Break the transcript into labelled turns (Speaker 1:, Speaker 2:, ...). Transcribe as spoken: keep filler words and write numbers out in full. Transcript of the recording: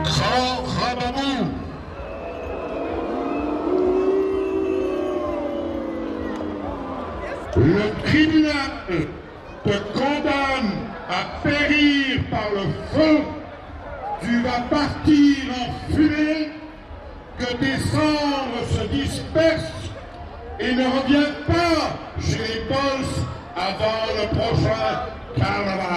Speaker 1: Grand Rababou. Le tribunal te condamne à périr par le feu. Tu vas partir en fumée, que tes cendres se dispersent et ne reviennent pas chez les boss avant le prochain carnaval.